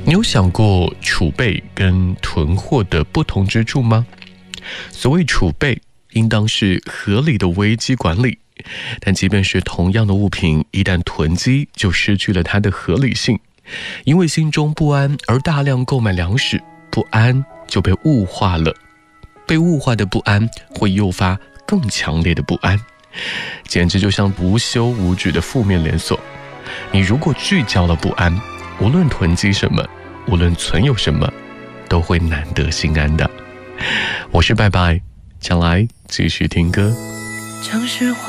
你有想过储备跟囤货的不同之处吗？所谓储备，应当是合理的危机管理，但即便是同样的物品，一旦囤积，就失去了它的合理性。因为心中不安而大量购买粮食，不安就被物化了。被物化的不安会诱发更强烈的不安，简直就像无休无止的负面连锁。你如果聚焦了不安，无论囤积什么，无论存有什么，都会难得心安的。我是拜拜，将来继续听歌。